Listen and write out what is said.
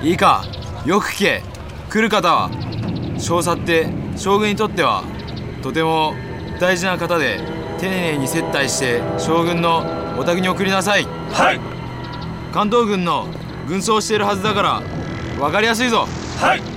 いいか、よく聞け。来る方は少佐って将軍にとってはとても大事な方で、丁寧に接待して将軍のお宅に送りなさい。 はい。 関東軍の軍装をしているはずだから分かりやすいぞ。 はい。